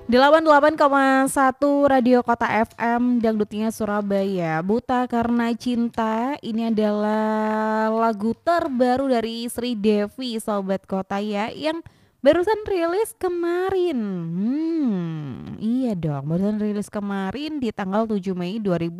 88,1 Radio Kota FM dangdutnya Surabaya. Buta Karena Cinta ini adalah lagu terbaru dari Sri Devi Sobat Kota ya, yang barusan rilis kemarin. Iya dong, barusan rilis kemarin di tanggal 7 Mei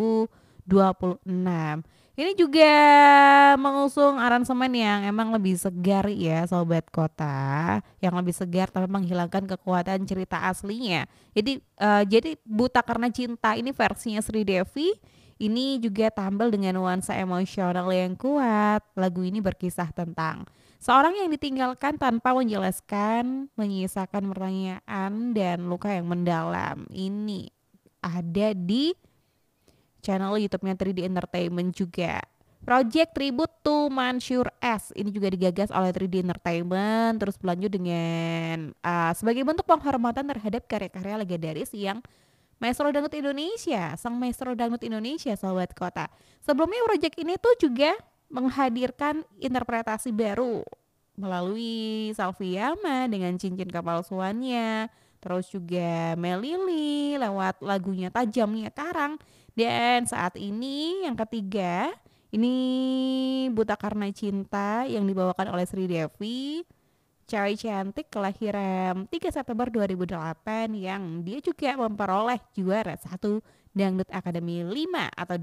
2026. Ini juga mengusung aransemen yang emang lebih segar ya Sobat Kota, yang lebih segar tapi menghilangkan kekuatan cerita aslinya. Jadi Buta Karena Cinta ini versinya Sri Devi. Ini juga tampil dengan nuansa emosional yang kuat. Lagu ini berkisah tentang seorang yang ditinggalkan tanpa menjelaskan, menyisakan pertanyaan dan luka yang mendalam. Ini ada di channel YouTube-nya 3D Entertainment juga. Project Tribute to Mansur S ini juga digagas oleh 3D Entertainment, terus berlanjut dengan sebagai bentuk penghormatan terhadap karya-karya legendaris yang Maestro Dangdut Indonesia, sang Maestro Dangdut Indonesia Sobat Kota. Sebelumnya project ini tuh juga menghadirkan interpretasi baru melalui Salviama dengan cincin kepalsuannya, terus juga Melili lewat lagunya Tajamnya Karang. Dan saat ini yang ketiga, ini Buta Karena Cinta yang dibawakan oleh Sri Devi, cewek cantik kelahiran 3 September 2008 yang dia juga memperoleh juara 1 Dangdut Akademi 5 atau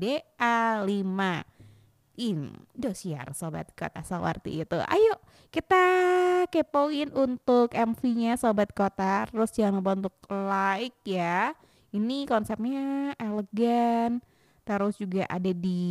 DA5. Indosiar Sobat Kota seperti itu. Ayo kita kepoin untuk MV-nya Sobat Kota. Terus jangan lupa untuk like ya. Ini konsepnya elegan. Terus juga ada di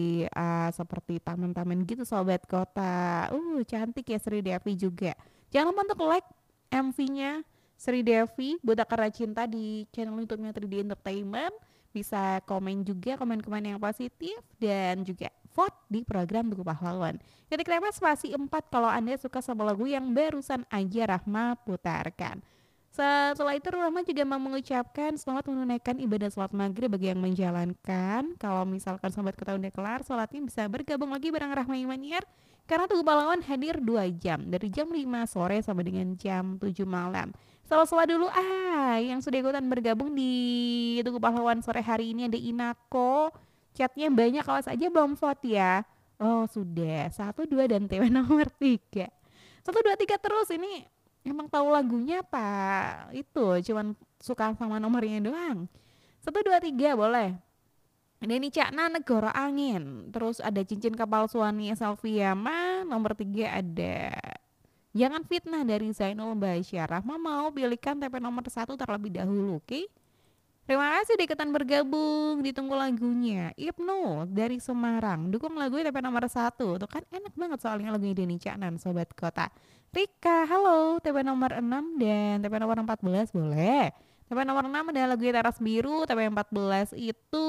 seperti taman-taman gitu Sobat Kota. Cantik ya Sri Devi juga. Jangan lupa untuk like MV-nya Sri Devi Buta Karena Cinta di channel YouTube-nya 3D Entertainment. Bisa komen juga, komen-komen yang positif, dan juga vote di program Tugu Pahlawan. Ketik tema spasi 4 kalau Anda suka sama lagu yang barusan aja Rahma putarkan. Setelah itu Rahma juga mau mengucapkan selamat menunaikan ibadah sholat maghrib bagi yang menjalankan. Kalau misalkan Sobat Kota udah kelar sholatnya, bisa bergabung lagi bareng Rahma Imaniar, karena Tugu Pahlawan hadir 2 jam, dari jam 5 sore sampai dengan jam 7 malam. Salah-salah dulu yang sudah ikutan bergabung di Tugu Pahlawan sore hari ini. Ada Inako, chatnya banyak, awas aja belum vote ya. Oh sudah, 1, 2 dan TW nomor 3. 1, 2, 3 terus. Ini emang tahu lagunya apa? Itu cuman suka sama nomornya doang. 1, 2, 3 boleh. Denny Cakna Negara Angin. Terus ada Cincin Kepalsuannya Salviama. Nomor 3 ada Jangan Fitnah dari Zainul Basyar. Rahma mau pilihkan TP nomor 1 terlebih dahulu, oke? Terima kasih udah ikutan bergabung. Ditunggu lagunya. Ibnu dari Semarang, dukung lagu TP nomor 1. Tuh kan enak banget soalnya lagunya Denny Caknan Sobat Kota. Rika, halo, TP nomor 6 dan TP nomor 14 boleh. TP nomor 6 ada lagu Teras Biru. TP 14 itu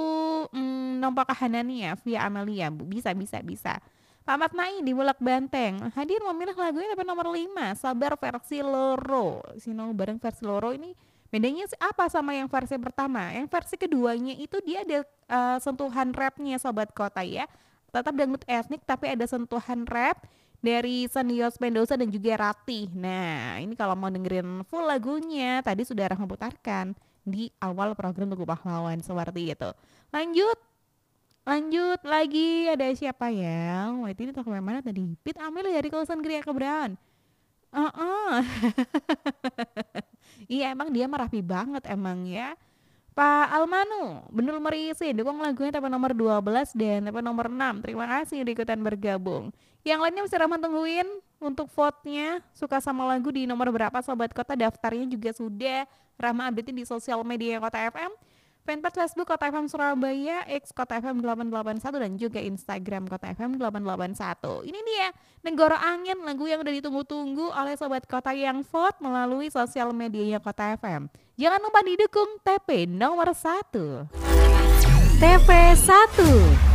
Nompak Kahanania via Amelia. Bisa. Pak Matnai di Bulak Banteng hadir memilih lagunya TP nomor 5 Sabar versi Loro. Sino bareng versi Loro ini bedanya apa sama yang versi pertama? Yang versi keduanya itu dia ada sentuhan rapnya Sobat Kota ya. Tetap dangdut etnik tapi ada sentuhan rap dari Sandios Mendoza dan juga Ratih. Nah ini kalau mau dengerin full lagunya tadi sudah Rahma putarkan di awal program Tugu Pahlawan seperti itu. Lanjut lagi, ada siapa ya? Wait, ini toko mana tadi? Pit Amel dari Kausan Geria Keberaan. Iya emang dia merapi banget emang ya. Pak Almanu, Benul Merisi, dukung lagunya TP nomor 12 dan TP nomor 6. Terima kasih udah ikutan bergabung. Yang lainnya bisa Rahma tungguin untuk vote-nya. Suka sama lagu di nomor berapa Sobat Kota? Daftarnya juga sudah Rahma update di sosial media Kota FM. Fanpage Facebook Kota FM Surabaya, X Kota FM 881 dan juga Instagram Kota FM 881. Ini dia Negara Angin, lagu yang udah ditunggu-tunggu oleh Sobat Kota yang vote melalui sosial medianya Kota FM. Jangan lupa didukung TP nomor 1. TP 1